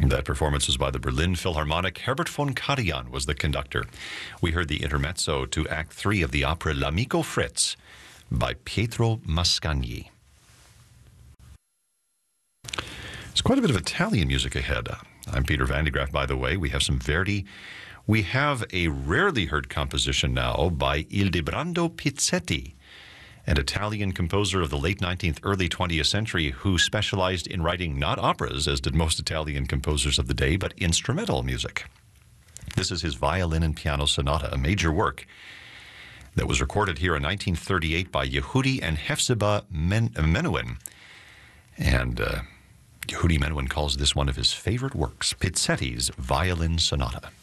That performance was by the Berlin Philharmonic. Herbert von Karajan was the conductor. We heard the intermezzo to Act 3 of the opera L'Amico Fritz by Pietro Mascagni. There's quite a bit of Italian music ahead. I'm Peter Van de Graaff, by the way. We have some Verdi. We have a rarely heard composition now by Ildebrando Pizzetti, an Italian composer of the late 19th, early 20th century who specialized in writing not operas, as did most Italian composers of the day, but instrumental music. This is his Violin and Piano Sonata, a major work that was recorded here in 1938 by Yehudi and Hephzibah Menuhin. And Yehudi Menuhin calls this one of his favorite works, Pizzetti's Violin Sonata.